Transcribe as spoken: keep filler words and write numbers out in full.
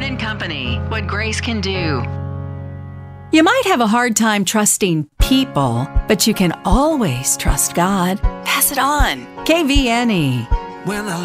Byrne and Company, what grace can do. You might have a hard time trusting people, but you can always trust God. Pass it on. K V N E. When I